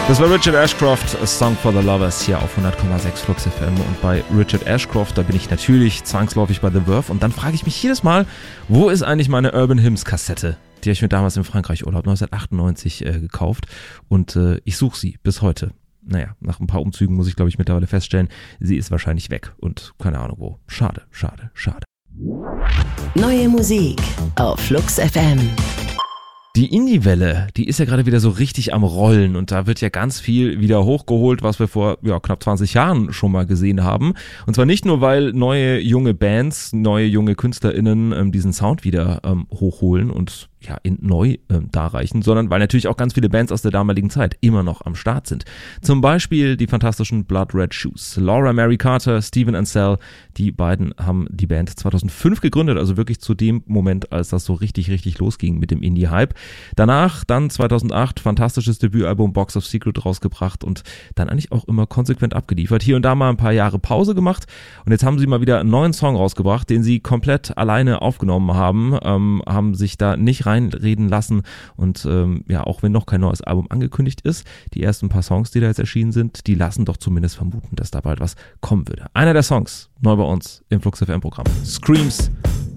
Das war Richard Ashcroft, A Song for the Lovers, hier auf 100,6 Flux FM. Und bei Richard Ashcroft, da bin ich natürlich zwangsläufig bei The Verve. Und dann frage ich mich jedes Mal, wo ist eigentlich meine Urban Hymns Kassette? Die habe ich mir damals im Frankreich-Urlaub 1998 gekauft. Und ich suche sie bis heute. Naja, nach ein paar Umzügen muss ich, glaube ich, mittlerweile feststellen, sie ist wahrscheinlich weg. Und keine Ahnung wo. Schade, schade, schade. Neue Musik auf Flux FM. Die Indie-Welle, die ist ja gerade wieder so richtig am Rollen und da wird ja ganz viel wieder hochgeholt, was wir vor knapp 20 Jahren schon mal gesehen haben. Und zwar nicht nur, weil neue junge Bands, neue junge KünstlerInnen diesen Sound wieder hochholen und in neu darreichen, sondern weil natürlich auch ganz viele Bands aus der damaligen Zeit immer noch am Start sind. Zum Beispiel die fantastischen Blood Red Shoes. Laura Mary Carter, Steven Ansell, die beiden haben die Band 2005 gegründet, also wirklich zu dem Moment, als das so richtig, richtig losging mit dem Indie-Hype. Danach, dann 2008, fantastisches Debütalbum Box of Secret rausgebracht und dann eigentlich auch immer konsequent abgeliefert. Hier und da mal ein paar Jahre Pause gemacht und jetzt haben sie mal wieder einen neuen Song rausgebracht, den sie komplett alleine aufgenommen haben sich da nicht reinreden lassen und auch wenn noch kein neues Album angekündigt ist, die ersten paar Songs, die da jetzt erschienen sind, die lassen doch zumindest vermuten, dass da bald was kommen würde. Einer der Songs, neu bei uns im Flux FM Programm. Screams